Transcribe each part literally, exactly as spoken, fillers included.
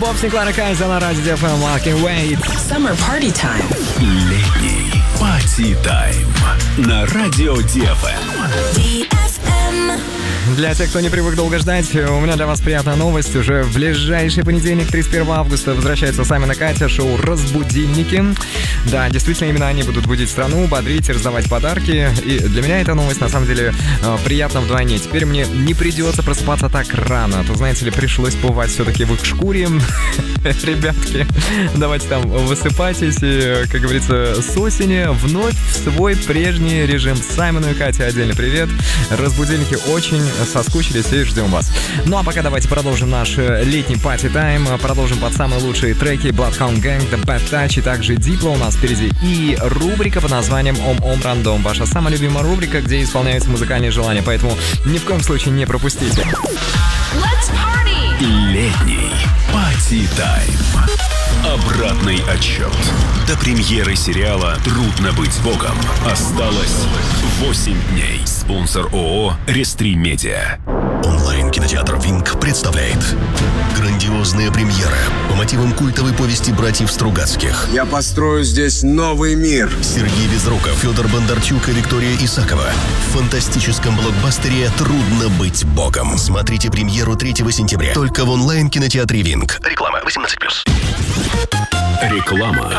Боб Синклар и Кайза на радио ди эф эм. Walking Wait. Summer Party Time. Летний Party Time на радио ди эф эм. ди эф эм. Для тех, кто не привык долго ждать, у меня для вас приятная новость. Уже в ближайший понедельник, тридцать первого августа, возвращается Саймон и Катя, шоу «Разбудильники». Да, действительно, именно они будут будить страну, бодрить и раздавать подарки. И для меня эта новость, на самом деле, приятна вдвойне. Теперь мне не придется просыпаться так рано. То, знаете ли, пришлось побывать все-таки в их шкуре. Ребятки, давайте там высыпайтесь и, как говорится, с осени вновь в свой прежний режим. Саймону и Кате отдельный привет. Разбудильники очень соскучились и ждем вас. Ну а пока давайте продолжим наш летний пати-тайм. Продолжим под самые лучшие треки Bloodhound Gang, The Bad Touch и также Diplo у нас впереди. И рубрика под названием Ом-Ом Рандом. Ваша самая любимая рубрика, где исполняются музыкальные желания. Поэтому ни в коем случае не пропустите. Let's party! Летний Пати-тайм. Обратный отсчет. До премьеры сериала «Трудно быть богом» осталось восемь дней. Спонсор ООО «Рестри Медиа». Онлайн-кинотеатр «Винк» представляет грандиозная премьера по мотивам культовой повести братьев Стругацких. Я построю здесь новый мир. Сергей Безруков, Федор Бондарчук и Виктория Исакова в фантастическом блокбастере «Трудно быть богом». Смотрите премьеру третьего сентября только в онлайн-кинотеатре «Винк». Реклама восемнадцать плюс. Реклама.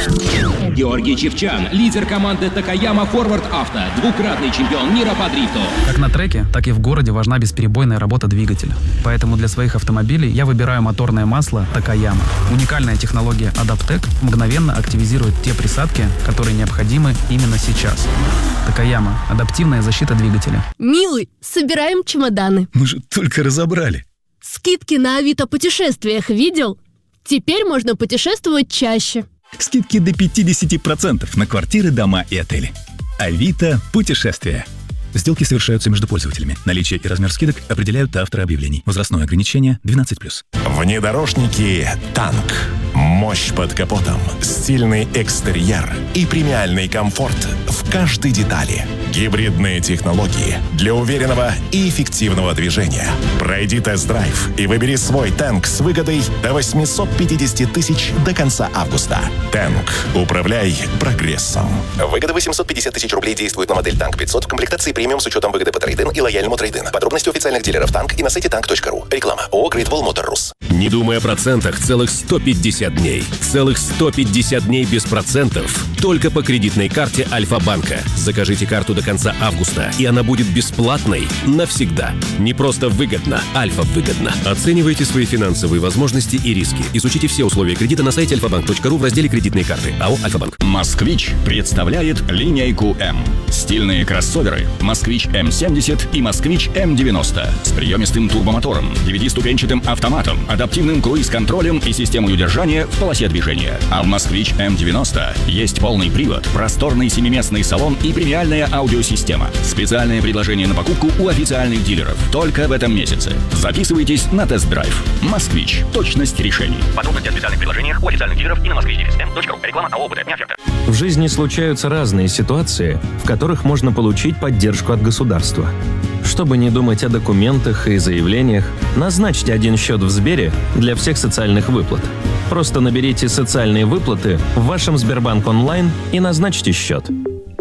Георгий Чевчан, лидер команды Такаяма Форвард Авто, двукратный чемпион мира по дрифту. Как на треке, так и в городе важна бесперебойная работа двигателя. Поэтому для своих автомобилей я выбираю моторное масло Такаяма. Уникальная технология Адаптек мгновенно активизирует те присадки, которые необходимы именно сейчас. Такаяма – адаптивная защита двигателя. Милый, собираем чемоданы. Мы же только разобрали. Скидки на Авито путешествиях видел? Теперь можно путешествовать чаще. Скидки до пятьдесят процентов на квартиры, дома и отели. Авито путешествия. Сделки совершаются между пользователями. Наличие и размер скидок определяют авторы объявлений. Возрастное ограничение двенадцать плюс. Внедорожники «Танк». Мощь под капотом, стильный экстерьер и премиальный комфорт в каждой детали. Гибридные технологии для уверенного и эффективного движения. Пройди тест-драйв и выбери свой «Танк» с выгодой до восемьсот пятьдесят тысяч до конца августа. «Танк». Управляй прогрессом. Выгода восемьсот пятьдесят тысяч рублей действует на модель «Танк пятьсот» в комплектации премиум с учетом выгоды по трейд-ин и лояльному трейд-ин. Подробности у официальных дилеров «Танк» и на сайте танк точка ру. Реклама. ООО «Great Wall Motor Rus». Не думай о процентах целых сто пятьдесят дней. Целых сто пятьдесят дней без процентов. Только по кредитной карте Альфа-банка. Закажите карту до конца августа, и она будет бесплатной навсегда. Не просто выгодно, Альфа выгодно. Оценивайте свои финансовые возможности и риски. Изучите все условия кредита на сайте альфа банк точка ру в разделе «Кредитные карты». АО «Альфа-банк». «Москвич» представляет линейку М. Стильные кроссоверы «Москвич М семьдесят» и «Москвич М девяносто» с приемистым турбомотором, девятиступенчатым автоматом, адаптивным круиз-контролем и системой удержания в полосе движения. А в «Москвич М девяносто» есть полный привод, просторный семиместный салон и премиальная аудиосистема. Специальное предложение на покупку у официальных дилеров только в этом месяце. Записывайтесь на тест-драйв. «Москвич». Точность решений. Подробности о специальных предложениях у официальных дилеров и на москвич ди эс эм точка ру. Реклама АО «БТ». В жизни случаются разные ситуации, в которых можно получить поддержку от государства. Чтобы не думать о документах и заявлениях, назначьте один счет в Сбере для всех социальных выплат. Просто наберите «Социальные выплаты» в вашем Сбербанк онлайн и назначьте счет.